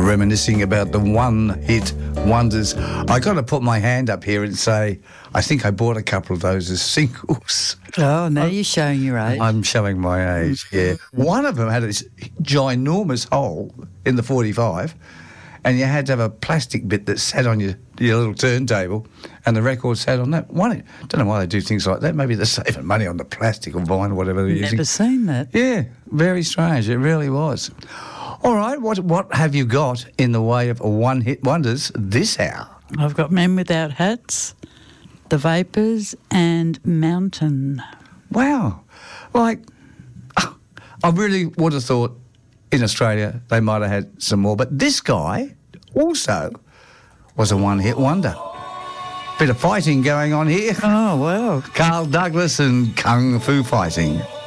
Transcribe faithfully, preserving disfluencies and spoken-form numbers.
reminiscing about the one-hit wonders. I got to put my hand up here and say, I think I bought a couple of those as singles. Oh, now you're showing your age. I'm showing my age, yeah. One of them had this ginormous hole in the forty-five, and you had to have a plastic bit that sat on your, your little turntable, and the record sat on that. One, I don't know why they do things like that. Maybe they're saving money on the plastic or vinyl, whatever they're using. Never seen that. Yeah, very strange. It really was. All right, what what have you got in the way of one-hit wonders this hour? I've got Men Without Hats, The Vapors, and Mountain. Wow. Like, I really would have thought in Australia they might have had some more, but this guy also was a one-hit wonder. Bit of fighting going on here. Oh, wow. Carl Douglas and Kung Fu Fighting.